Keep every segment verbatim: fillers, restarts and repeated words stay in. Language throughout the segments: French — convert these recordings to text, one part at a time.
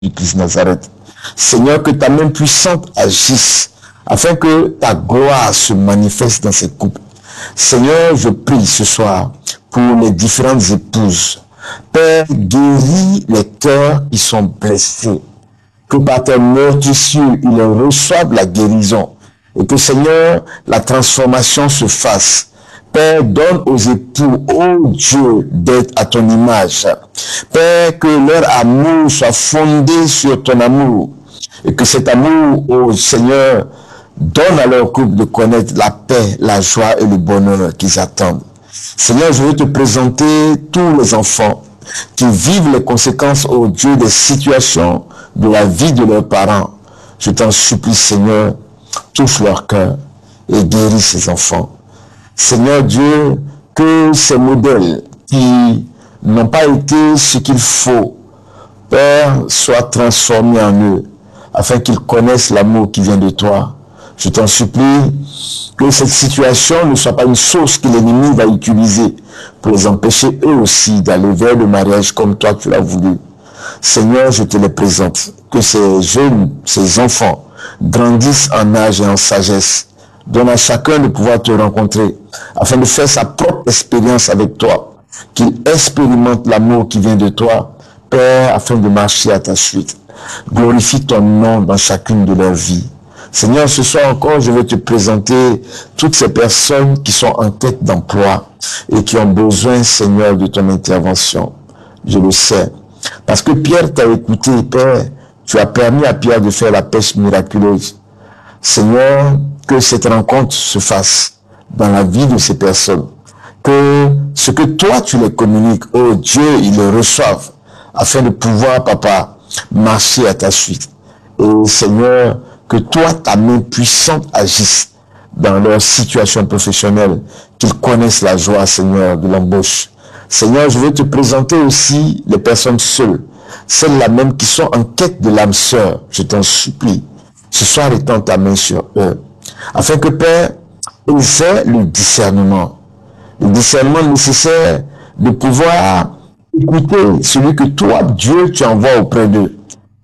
du Christ Nazareth. Seigneur, que ta main puissante agisse afin que ta gloire se manifeste dans ces couples. Seigneur, je prie ce soir pour les différentes épouses. Père, guéris les cœurs qui sont blessés. Que par tes meurtrissures, ils reçoivent la guérison. Et que, Seigneur, la transformation se fasse. Père, donne aux époux, ô Dieu, d'être à ton image. Père, que leur amour soit fondé sur ton amour. Et que cet amour, ô Seigneur, donne à leur couple de connaître la paix, la joie et le bonheur qu'ils attendent. Seigneur, je veux te présenter tous les enfants qui vivent les conséquences, ô Dieu, des situations de la vie de leurs parents. Je t'en supplie, Seigneur, touche leur cœur et guéris ces enfants. Seigneur Dieu, que ces modèles qui n'ont pas été ce qu'il faut, Père, soient transformés en eux, afin qu'ils connaissent l'amour qui vient de toi. Je t'en supplie que cette situation ne soit pas une source que l'ennemi va utiliser pour les empêcher eux aussi d'aller vers le mariage comme toi tu l'as voulu. Seigneur, je te les présente. Que ces jeunes, ces enfants grandissent en âge et en sagesse. Donne à chacun de pouvoir te rencontrer afin de faire sa propre expérience avec toi. Qu'il expérimente l'amour qui vient de toi, Père, afin de marcher à ta suite. Glorifie ton nom dans chacune de leurs vies. Seigneur, ce soir encore, je vais te présenter toutes ces personnes qui sont en quête d'emploi et qui ont besoin, Seigneur, de ton intervention. Je le sais. Parce que Pierre t'a écouté, Père, tu as permis à Pierre de faire la pêche miraculeuse. Seigneur, que cette rencontre se fasse dans la vie de ces personnes. Que ce que toi, tu les communiques, oh Dieu, ils le reçoivent afin de pouvoir, Papa, marcher à ta suite. Et Seigneur, que toi, ta main puissante agisse dans leur situation professionnelle, qu'ils connaissent la joie, Seigneur, de l'embauche. Seigneur, je veux te présenter aussi les personnes seules, celles-là même qui sont en quête de l'âme sœur. Je t'en supplie, ce soir étends ta main sur eux, afin que, Père, ils aient le discernement, le discernement nécessaire de pouvoir écouter celui que toi, Dieu, tu envoies auprès d'eux.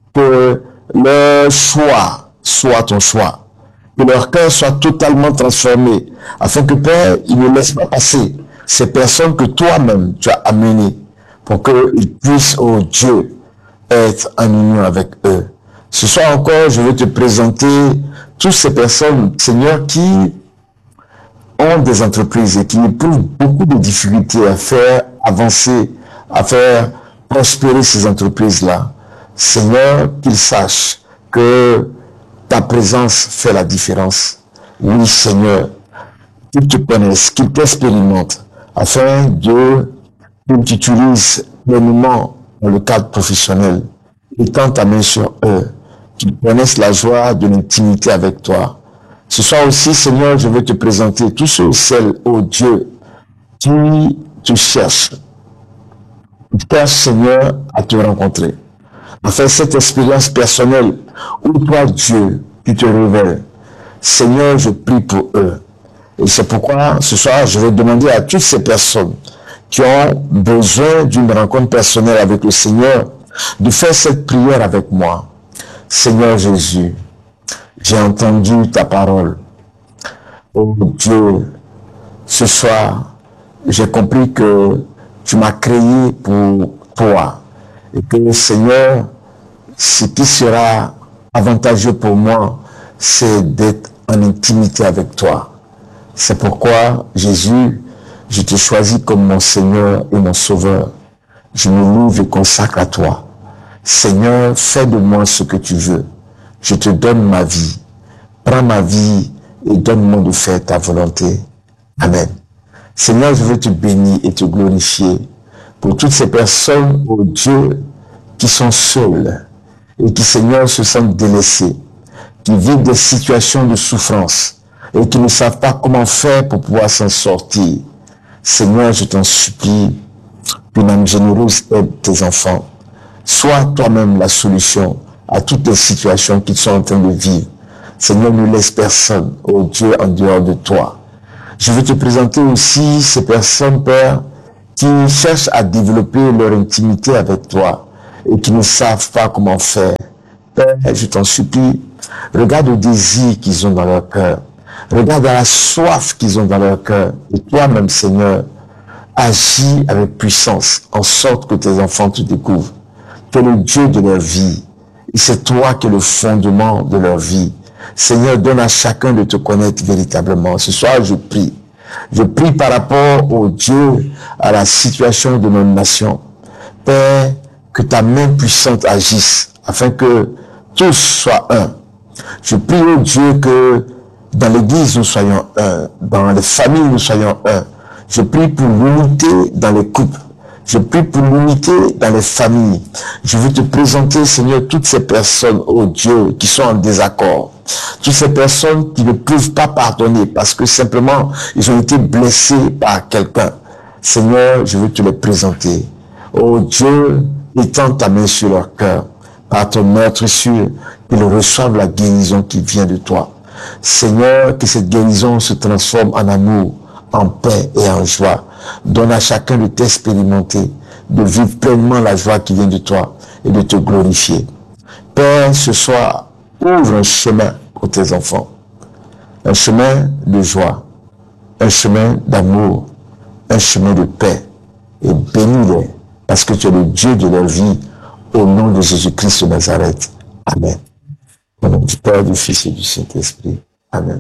Que leur choix soit ton choix. Que leur cœur soit totalement transformé. Afin que, Père, ils ne laissent pas passer ces personnes que toi-même tu as amenées. Pour qu'ils puissent, oh Dieu, être en union avec eux. Ce soir encore, je vais te présenter toutes ces personnes, Seigneur, qui ont des entreprises et qui éprouvent beaucoup de difficultés à faire avancer, à faire prospérer ces entreprises-là. Seigneur, qu'ils sachent que ta présence fait la différence. Oui, Seigneur, qu'ils te connaissent, qu'ils t'expérimentent, afin de qu'ils t'utilisent pleinement dans le cadre professionnel. Étends ta main sur eux, qu'ils connaissent la joie de l'intimité avec toi. Ce soir aussi, Seigneur, je veux te présenter tous ceux et celles, ô Dieu, qui te cherchent. Ils cherchent, Seigneur, à te rencontrer. Afin cette expérience personnelle où toi, Dieu, tu te révèles. Seigneur, je prie pour eux. Et c'est pourquoi, ce soir, je vais demander à toutes ces personnes qui ont besoin d'une rencontre personnelle avec le Seigneur, de faire cette prière avec moi. Seigneur Jésus, j'ai entendu ta parole. Oh Dieu, ce soir, j'ai compris que tu m'as créé pour toi. Et que, Seigneur, ce qui sera avantageux pour moi, c'est d'être en intimité avec toi. C'est pourquoi, Jésus, je te choisis comme mon Seigneur et mon Sauveur. Je me loue et consacre à toi. Seigneur, fais de moi ce que tu veux. Je te donne ma vie. Prends ma vie et donne-moi de faire ta volonté. Amen. Seigneur, je veux te bénir et te glorifier pour toutes ces personnes, ô Dieu, qui sont seules et qui, Seigneur, se sentent délaissées, qui vivent des situations de souffrance et qui ne savent pas comment faire pour pouvoir s'en sortir. Seigneur, je t'en supplie, qu'une âme généreuse aide tes enfants. Sois toi-même la solution à toutes les situations qu'ils sont en train de vivre. Seigneur, ne laisse personne, ô Dieu, en dehors de toi. Je veux te présenter aussi ces personnes, Père, qui cherchent à développer leur intimité avec toi et qui ne savent pas comment faire. Père, je t'en supplie, regarde le désir qu'ils ont dans leur cœur. Regarde la soif qu'ils ont dans leur cœur. Et toi-même, Seigneur, agis avec puissance, en sorte que tes enfants te découvrent. Tu es le Dieu de leur vie. Et c'est toi qui es le fondement de leur vie. Seigneur, donne à chacun de te connaître véritablement. Ce soir, je prie. Je prie par rapport au Dieu, à la situation de notre nation. Père, que ta main puissante agisse, afin que tous soient un. Je prie au Dieu que dans l'église nous soyons un, dans les familles nous soyons un. Je prie pour l'unité dans les couples. Je prie pour l'unité dans les familles. Je veux te présenter, Seigneur, toutes ces personnes, oh Dieu, qui sont en désaccord. Toutes ces personnes qui ne peuvent pas pardonner parce que simplement, ils ont été blessés par quelqu'un. Seigneur, je veux te les présenter. Oh Dieu, étends ta main sur leur cœur. Par ton meurtre sûr, qu'ils reçoivent la guérison qui vient de toi. Seigneur, que cette guérison se transforme en amour, en paix et en joie. Donne à chacun de t'expérimenter, de vivre pleinement la joie qui vient de toi et de te glorifier. Père, ce soir, ouvre un chemin pour tes enfants. Un chemin de joie, un chemin d'amour, un chemin de paix. Et bénis-les, parce que tu es le Dieu de leur vie, au nom de Jésus-Christ de Nazareth. Amen. Au nom du Père, du Fils et du Saint-Esprit. Amen.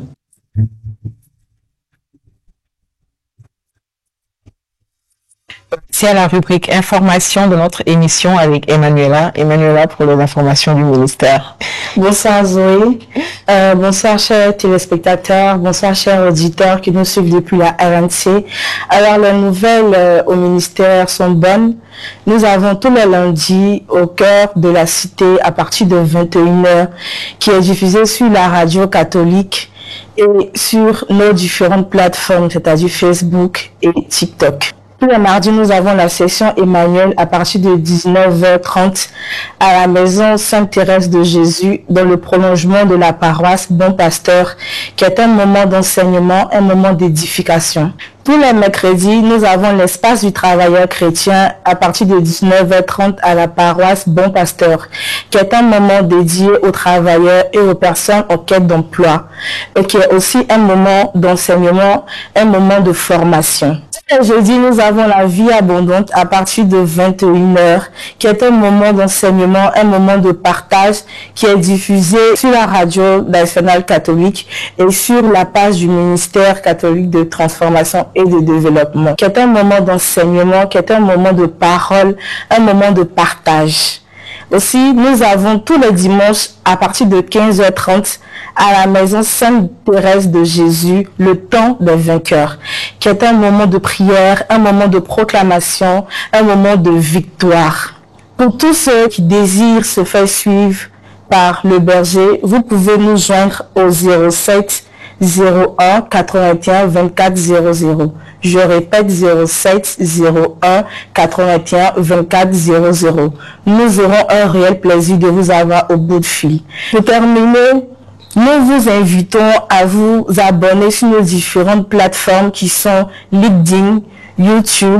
C'est à la rubrique information de notre émission avec Emmanuela. Emmanuela pour les informations du ministère. Bonsoir Zoé, euh, bonsoir chers téléspectateurs, bonsoir chers auditeurs qui nous suivent depuis la R N C. Alors les nouvelles euh, au ministère sont bonnes. Nous avons tous les lundis au cœur de la cité à partir de vingt et une heures qui est diffusé sur la radio catholique et sur nos différentes plateformes, c'est-à-dire Facebook et TikTok. Tous les mardis, nous avons la session Emmanuel à partir de dix-neuf heures trente à la maison Sainte-Thérèse de Jésus dans le prolongement de la paroisse Bon Pasteur, qui est un moment d'enseignement, un moment d'édification. Tous les mercredis, nous avons l'espace du travailleur chrétien à partir de dix-neuf heures trente à la paroisse Bon Pasteur, qui est un moment dédié aux travailleurs et aux personnes en quête d'emploi, et qui est aussi un moment d'enseignement, un moment de formation. Jeudi, nous avons la vie abondante à partir de vingt et une heures, qui est un moment d'enseignement, un moment de partage qui est diffusé sur la radio nationale catholique et sur la page du ministère catholique de transformation et de développement, qui est un moment d'enseignement, qui est un moment de parole, un moment de partage. Aussi, nous avons tous les dimanches à partir de quinze heures trente à la maison Sainte-Thérèse de Jésus, le temps des vainqueurs, qui est un moment de prière, un moment de proclamation, un moment de victoire. Pour tous ceux qui désirent se faire suivre par le berger, vous pouvez nous joindre au zéro sept zéro un quatre-vingt-un vingt-quatre zéro zéro. Je répète zéro sept zéro un quatre-vingt-un vingt-quatre zéro zéro. Nous aurons un réel plaisir de vous avoir au bout de fil. Pour terminer, nous vous invitons à vous abonner sur nos différentes plateformes qui sont LinkedIn, YouTube,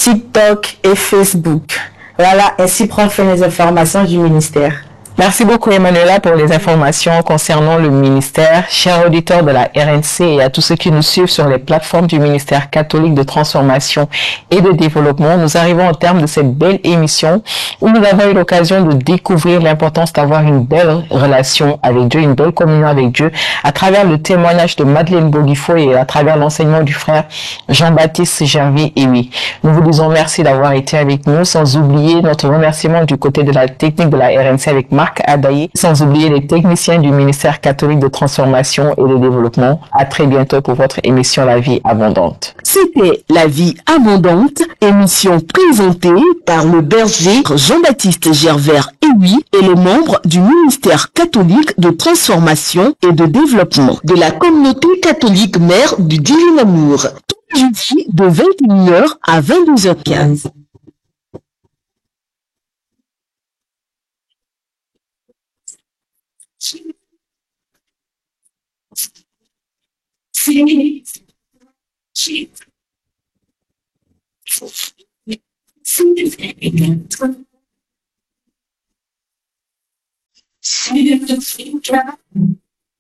TikTok et Facebook. Voilà, ainsi prend fin les informations du ministère. Merci beaucoup Emmanuela pour les informations concernant le ministère. Chers auditeurs de la R N C et à tous ceux qui nous suivent sur les plateformes du ministère catholique de transformation et de développement, nous arrivons au terme de cette belle émission où nous avons eu l'occasion de découvrir l'importance d'avoir une belle relation avec Dieu, une belle communion avec Dieu à travers le témoignage de Madeleine Bogifo et à travers l'enseignement du frère Jean-Baptiste Gervais Ewi. Nous vous disons merci d'avoir été avec nous, sans oublier notre remerciement du côté de la technique de la R N C avec Marc Adaï, sans oublier les techniciens du ministère catholique de transformation et de développement. À très bientôt pour votre émission La Vie Abondante. C'était La Vie Abondante, émission présentée par le berger Jean-Baptiste Gervais Ewi et les membres du ministère catholique de transformation et de développement de la communauté catholique mère du Divin Amour. Tous les jeudis de vingt et une heures à vingt-deux heures quinze. See, see, see, see, you to see.